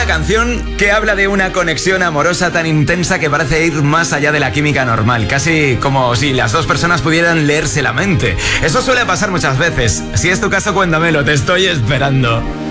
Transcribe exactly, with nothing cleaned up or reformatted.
canción que habla de una conexión amorosa tan intensa que parece ir más allá de la química normal, casi como si las dos personas pudieran leerse la mente. Eso suele pasar muchas veces. Si es tu caso, cuéntamelo, te estoy esperando.